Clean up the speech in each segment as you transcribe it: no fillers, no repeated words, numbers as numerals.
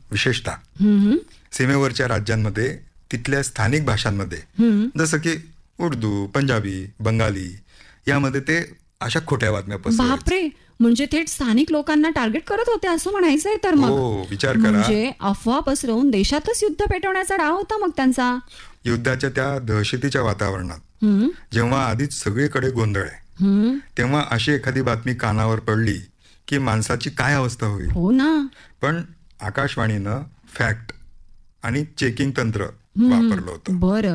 विशेषतः हम्म, सीमेवरच्या राज्यांमध्ये तिथल्या स्थानिक भाषांमध्ये हम्म. जसं की उर्दू, पंजाबी, बंगाली यामध्ये ते अशा खोट्या बातम्या पसरवायचे. बापरे, म्हणजे थेट स्थानिक लोकांना टार्गेट करत होते असं म्हणायचंय तर मग. हो, विचार करा. म्हणजे अफवा पसरवून देशातच युद्ध पेटवण्याचा डाव होता मग त्यांचा. युद्धाच्या त्या दहशतीच्या वातावरणात हम्म, जेव्हा आधीच सगळीकडे गोंधळ आहे, हम्म. तेव्हा अशी एखादी बातमी कानावर पडली की माणसाची काय अवस्था होईल. हो ना. पण आकाशवाणीनं फॅक्ट आणि चेकिंग तंत्र वापरलं होतं. बरं.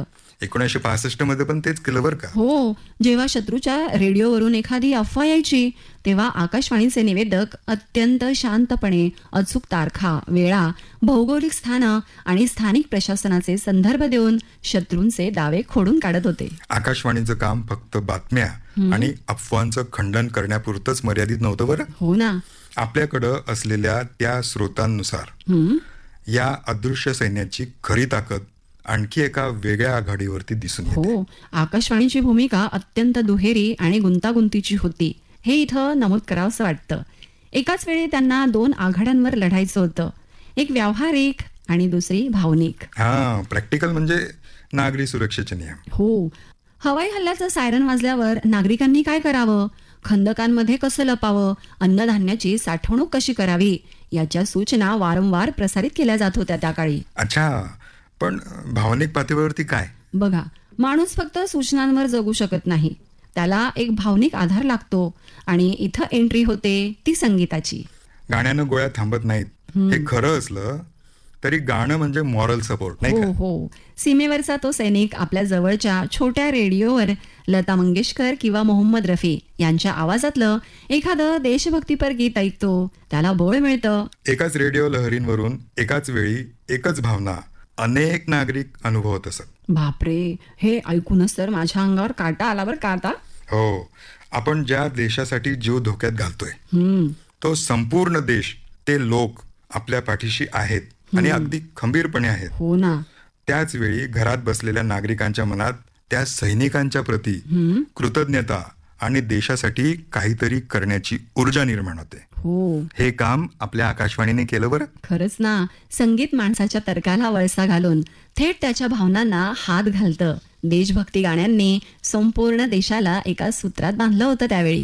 1965 मध्ये पण तेच केलं बरं का. हो, जेव्हा शत्रूच्या रेडिओवरून एखादी अफवा यायची तेव्हा आकाशवाणीचे निवेदक अत्यंत शांतपणे अचूक तारखा, वेळा, भौगोलिक स्थानं आणि स्थानिक प्रशासनाचे संदर्भ देऊन शत्रूंचे दावे खोडून काढत होते. आकाशवाणीचं काम फक्त बातम्या आणि अफवांचं खंडन करण्यापुरतंच मर्यादित नव्हतं बरं. हो ना. आपल्याकडं असलेल्या त्या स्रोतांनुसार हम्म. या अदृश्य सैन्याची खरी ताकद आणखी एका वेगळ्या आघाडीवरती दिसून येते. हो, आकाशवाणीची भूमिका अत्यंत दुहेरी आणि गुंतागुंतीची होती हे इथं नमूद करावंसं वाटतं. एकाच वेळी त्यांना 2 आघाड्यांवर लढायचं होतं, एक व्यावहारिक आणि दुसरी भावनिक. हा, प्रॅक्टिकल म्हणजे नागरी सुरक्षेचे नियम. हो, हवाई हल्ल्याचं सायरन वाजल्यावर नागरिकांनी काय करावं, खंदकांमध्ये कसं लपावं, अन्नधान्याची साठवणूक कशी करावी याच्या सूचना वारंवार प्रसारित केल्या जात होत्या त्या काळी. अच्छा, पण भावनिक पातळीवरती काय? बघा, माणूस फक्त सूचनांवर जगू शकत नाही, त्याला एक भावनिक आधार लागतो आणि इथं एंट्री होते ती संगीताची. गाण्यानं गोळ्या थांबत नाहीत हे खरं असलं तरी गाणं म्हणजे मॉरल सपोर्ट नाही हो का. हो, सीमेवरचा तो सैनिक आपल्या जवळच्या छोट्या रेडिओवर लता मंगेशकर किंवा मोहम्मद रफी यांच्या आवाजातलं एखादं देशभक्तीपर गीत ऐकतो, त्याला बळ मिळतं. एकाच रेडिओ लहरींवरून एकाच वेळी एकच भावना अनेक नागरिक अनुभवत असत. बापरे, हे ऐकूनच तर माझ्या अंगावर काटा आला बरं का आता. हो, आपण ज्या देशासाठी जीव धोक्यात घालतोय हम्म. तो संपूर्ण देश, ते लोक आपल्या पाठीशी आहेत आणि अगदी खंबीरपणे आहेत. हो ना. त्याच वेळी घरात बसलेल्या नागरिकांच्या मनात त्या सैनिकांच्या प्रती कृतज्ञता आणि देशासाठी काहीतरी करण्याची ऊर्जा निर्माण होते. हो, हे काम आपल्या आकाशवाणीने केलं बरं. खरंच ना. संगीत माणसाच्या तर्काला वळसा घालून थेट त्याच्या भावनांना हात घालतं. देशभक्ती गाण्यांनी संपूर्ण देशाला एका सूत्रात बांधलं होतं त्यावेळी.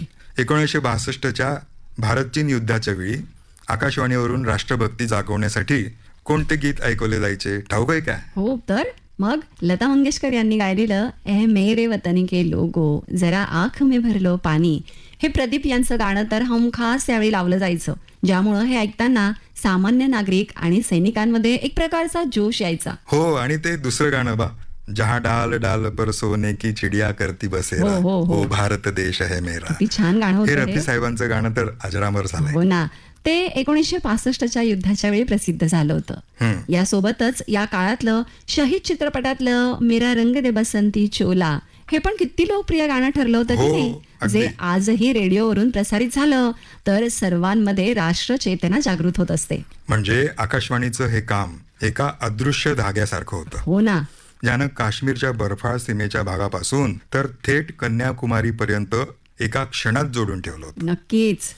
1962च्या भारत चीन युद्धाच्या वेळी आकाशवाणीवरून राष्ट्रभक्ती जागवण्यासाठी कोणते गीत ऐकवले जायचे ठाऊक आहे का? हो तर मग लता मंगेशकर यांनी गायलेलं ए मेरे वतन के लोगो, जरा आँख में भर लो पाणी, हे प्रदीप यांचं गाणं तर हमखास यावेळी लावलं जायचं, ज्यामुळं हे ऐकताना सामान्य नागरिक आणि सैनिकांमध्ये एक प्रकारचा जोश यायचा. हो, आणि ते दुसरं गाणं बा, जहां डाल डाल पर सोने की चिडिया करती बसेरा, हो, हो, हो. ओ भारत देश है मेरा. किती छान गाणं हे होतं रफी ते. साहेबांचं गाणं तर अजरामर झालंय. हो ना. ते 1965च्या युद्धाच्या वेळी प्रसिद्ध झालं होतं. यासोबतच या काळातलं शहीद चित्रपटातलं मेरा रंग दे बसंती चोला हे पण किती लोकप्रिय गाणं ठरलं होतं की हो, नाही, अगदी. जे आजही रेडिओवरून प्रसारित झालं तर सर्वांमध्ये राष्ट्र चेतना जागृत होत असते. म्हणजे आकाशवाणीचं हे काम एका अदृश्य धाग्यासारखं होतं, हो ना. ज्यानं काश्मीरच्या बर्फाळ सीमेच्या भागापासून तर थेट कन्याकुमारी पर्यंत एका क्षणात जोडून ठेवलं होतं. नक्कीच.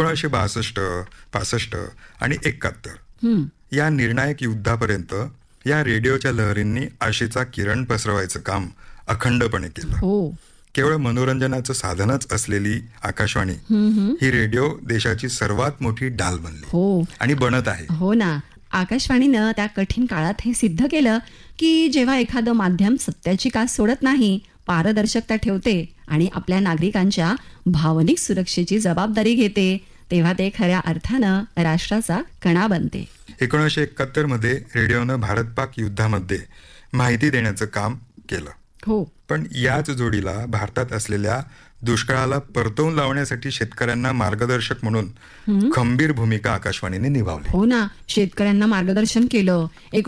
1962, 65 आणि 71 हम्म. या निर्णायक युद्धापर्यंत या रेडिओच्या लहरींनी आशेचा किरण पसरवायचं काम अखंडपणे केलं. हो. केवळ मनोरंजनाचं साधनच असलेली आकाशवाणी ही रेडिओ देशाची सर्वात मोठी ढाल बनली हो. आणि बनत आहे. हो ना. आकाशवाणीनं त्या कठीण काळात हे सिद्ध केलं की जेव्हा एखादं माध्यम सत्याची कास सोडत नाही, पारदर्शकता ठेवते आणि आपल्या नागरिकांच्या भावनिक सुरक्षेची जबाबदारी घेते, तेव्हा ते खऱ्या अर्थानं राष्ट्राचा कणा बनते. 1971 मध्ये रेडिओनं भारत पाक युद्धामध्ये माहिती देण्याचं काम केलं. हो. पण याच जोडीला भारतात असलेल्या दुष्काळाला परतवून लावण्यासाठी शेतकऱ्यांना मार्गदर्शक म्हणून खंबीर भूमिका आकाशवाणीने निभावली. हो ना. शेतकऱ्यांना मार्गदर्शन केलं.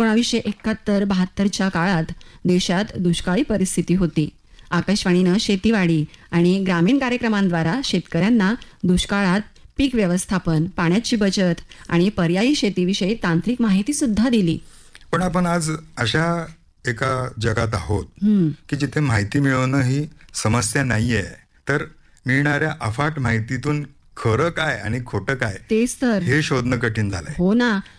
1971-72च्या काळात देशात दुष्काळी परिस्थिती होती. आकाशवाणीनं शेतीवाडी आणि ग्रामीण कार्यक्रमांद्वारा शेतकऱ्यांना दुष्काळात पीक व्यवस्थापन, पाण्याची बचत आणि पर्यायी शेतीविषयी तांत्रिक माहिती सुद्धा दिली. पण आपण आज अशा एका जगात आहोत की जिथे माहिती मिळवणं ही समस्या नाहीये, तर मिळणाऱ्या अफाट माहितीतून खरं काय आणि खोटं काय तेच तर. हे शोधणं कठीण झालंय. हो ना.